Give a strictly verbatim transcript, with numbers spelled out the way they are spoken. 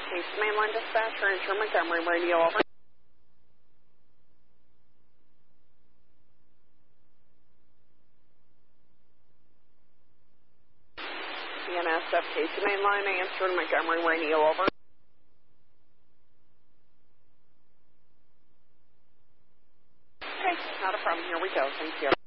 East Mainline Dispatcher, enter Montgomery Radio, over. E N S F K C Mainline, answer Montgomery Radio, over. Okay, not a problem. Here we go. Thank you.